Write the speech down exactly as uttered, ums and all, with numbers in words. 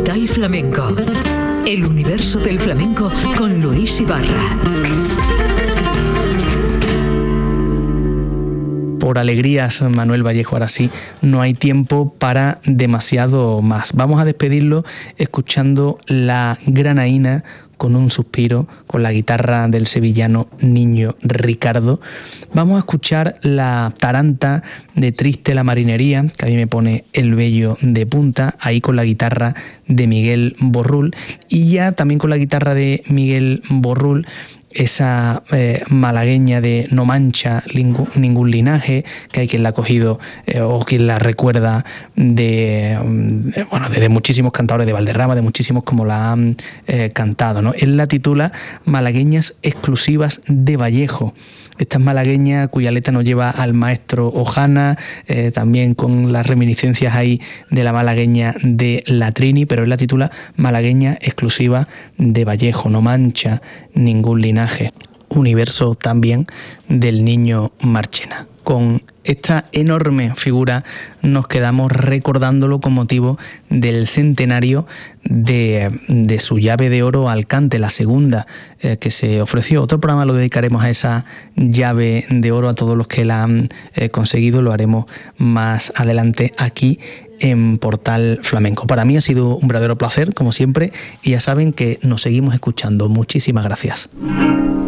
Portal Flamenco. El universo del flamenco con Luis Ibarra. Por alegrías, Manuel Vallejo, ahora sí, no hay tiempo para demasiado más. Vamos a despedirlo escuchando La Granaína con un suspiro, con la guitarra del sevillano Niño Ricardo. Vamos a escuchar la taranta de Triste la marinería, que a mí me pone el vello de punta, ahí con la guitarra de Miguel Borrul, y ya también con la guitarra de Miguel Borrul, esa eh, malagueña de No mancha ningún, ningún linaje, que hay quien la ha cogido eh, o quien la recuerda de, eh, bueno, de, de muchísimos cantadores de Valderrama, de muchísimos como la han eh, cantado, ¿no? Él la titula Malagueñas exclusivas de Vallejo. Esta es malagueña cuya letra nos lleva al maestro Ojana, eh, también con las reminiscencias ahí de la malagueña de la Trini, pero él la titula Malagueña exclusiva de Vallejo, no mancha ningún linaje. Universo también del Niño Marchena. Con esta enorme figura nos quedamos recordándolo con motivo del centenario de, de su llave de oro al cante, la segunda eh, que se ofreció. Otro programa lo dedicaremos a esa llave de oro, a todos los que la han eh, conseguido, lo haremos más adelante aquí en Portal Flamenco. Para mí ha sido un verdadero placer, como siempre, y ya saben que nos seguimos escuchando. Muchísimas gracias.